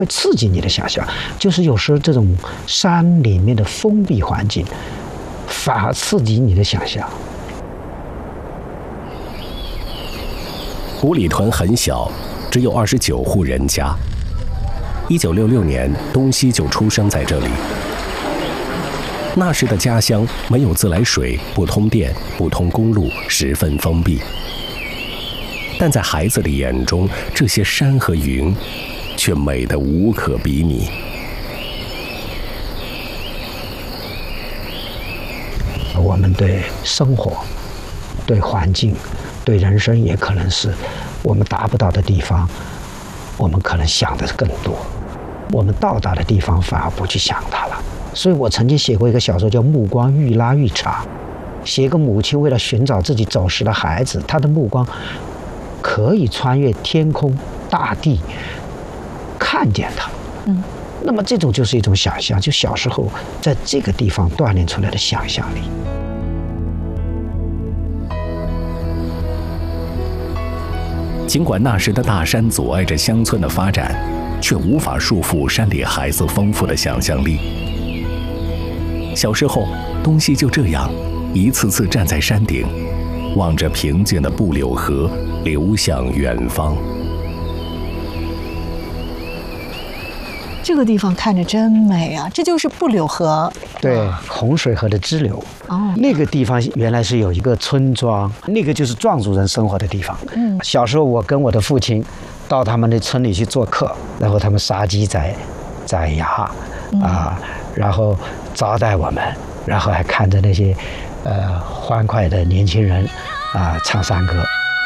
会刺激你的想象。就是有时候这种山里面的封闭环境，反而刺激你的想象。 五里屯很小，只有29户人家。1966年，东西就出生在这里。那时的家乡没有自来水，不通电，不通公路，十分封闭。但在孩子的眼中，这些山和云却美得无可比拟。 我们对生活、对环境、对人生，也可能是我们达不到的地方，我们可能想的更多；我们到达的地方，反而不去想它了。所以我曾经写过一个小说叫《目光愈拉愈长》，写一个母亲为了寻找自己走失的孩子，她的目光可以穿越天空、大地，看见他。那么这种就是一种想象，就小时候在这个地方锻炼出来的想象力。 尽管那时的大山阻碍着乡村的发展，却无法束缚山里孩子丰富的想象力。小时候，东西就这样一次次站在山顶，望着平静的布柳河流向远方。 这个地方看着真美啊！这就是布柳河， 对，洪水河的支流。那个地方原来是有一个村庄，那个就是壮族人生活的地方。小时候我跟我的父亲到他们的村里去做客，然后他们杀鸡宰鸭然后招待我们，然后还看着那些欢快的年轻人唱山歌。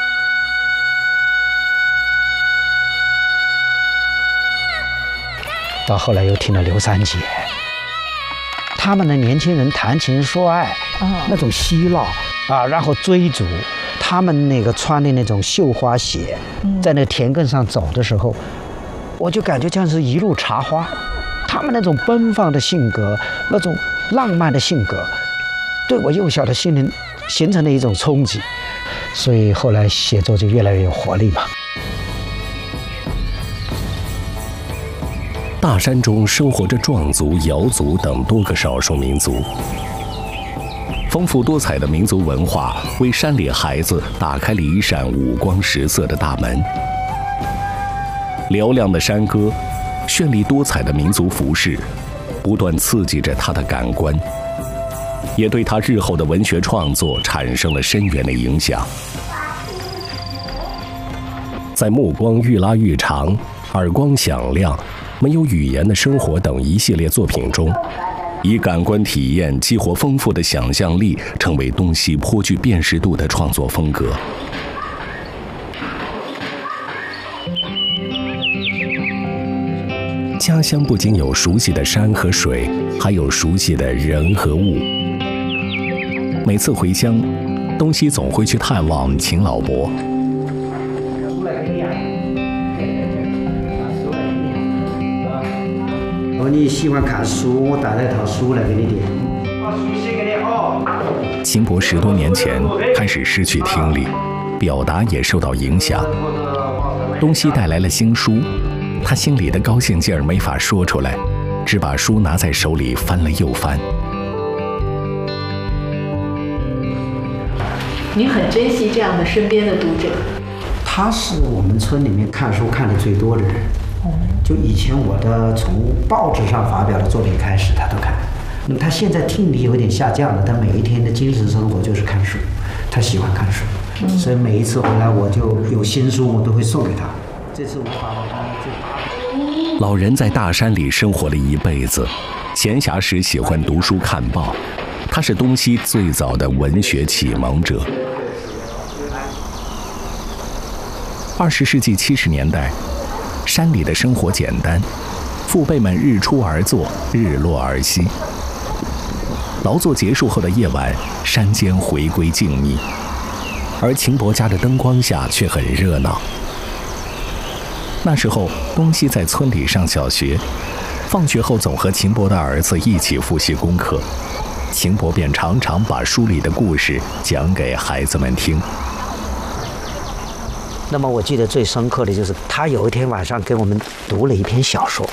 到后来又听了刘三姐，他们的年轻人谈情说爱，那种嬉闹然后追逐，他们那个穿的那种绣花鞋，在那个田埂上走的时候，我就感觉像是一路茶花。他们那种奔放的性格，那种浪漫的性格，对我幼小的心灵形成了一种冲击，所以后来写作就越来越有活力嘛。 大山中生活着壮族、瑶族等多个少数民族，丰富多彩的民族文化为山里孩子打开了一扇五光十色的大门。嘹亮的山歌，绚丽多彩的民族服饰，不断刺激着他的感官，也对他日后的文学创作产生了深远的影响。在目光愈拉愈长、耳光响亮、没有语言的生活等一系列作品中，以感官体验激活丰富的想象力，成为东西颇具辨识度的创作风格。家乡不仅有熟悉的山和水，还有熟悉的人和物。每次回乡，东西总会去探望秦老伯。 你喜欢看书，我带了一套书来给你点。 秦伯10多年前开始失去听力，表达也受到影响。东西带来了新书，他心里的高兴劲儿没法说出来，只把书拿在手里翻了又翻。 你很珍惜这样的身边的读者。 他是我们村里面看书看的最多的人。就以前我的从报纸上发表的作品开始，他都看。那么他现在听力有点下降了，他每一天的精神生活就是看书，他喜欢看书，所以每一次回来我就有新书，我都会送给他。这次我把我最老人在大山里生活了一辈子，闲暇时喜欢读书看报，他是东西最早的文学启蒙者。20世纪70年代。山里的生活简单，父辈们日出而作，日落而息。劳作结束后的夜晚，山间回归静谧，而秦伯家的灯光下却很热闹。那时候，东西在村里上小学，放学后总和秦伯的儿子一起复习功课，秦伯便常常把书里的故事讲给孩子们听。 那么我记得最深刻的就是他有一天晚上给我们读了一篇小说，